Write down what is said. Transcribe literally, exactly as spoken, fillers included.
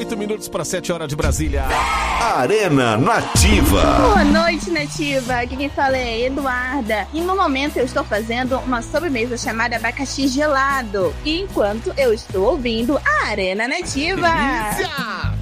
oito minutos para sete horas de Brasília. Arena Nativa. Boa noite, Nativa. Aqui quem fala é Eduarda. E no momento eu estou fazendo uma sobremesa chamada abacaxi gelado. E enquanto eu estou ouvindo a Arena Nativa. Delícia!